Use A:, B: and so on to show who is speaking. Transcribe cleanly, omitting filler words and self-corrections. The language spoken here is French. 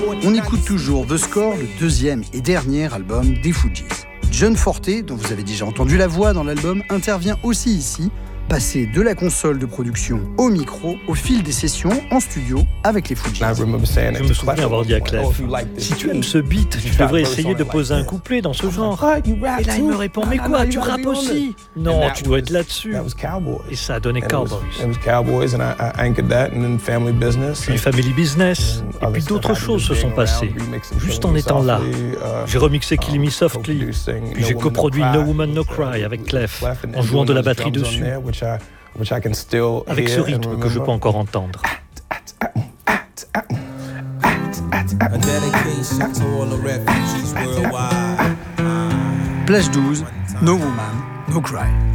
A: On écoute toujours The Score, le deuxième et dernier album des Fugees. John Forte, dont vous avez déjà entendu la voix dans l'album, intervient aussi ici, passé de la console de production au micro au fil des sessions en studio avec les Fugees.
B: Je me souviens avoir dit à Clef, si tu aimes ce beat, tu devrais essayer de poser un couplet dans ce genre. Et là, il me répond, mais quoi, tu rappes aussi? Non, tu dois être là-dessus. Et ça a donné Cowboys. Puis Family Business. Et puis d'autres choses se sont passées. Juste en étant là. J'ai remixé Kill Me Softly. Puis j'ai coproduit No Woman No Cry avec Clef, en jouant de la batterie dessus. Avec ce rythme que je peux encore entendre.
A: Plage 12, No Woman No Cry.